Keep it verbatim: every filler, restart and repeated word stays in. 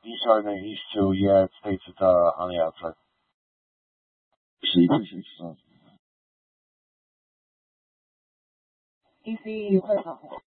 east harder than it used to. Yeah, it states it uh, on the outside. E C 一块半。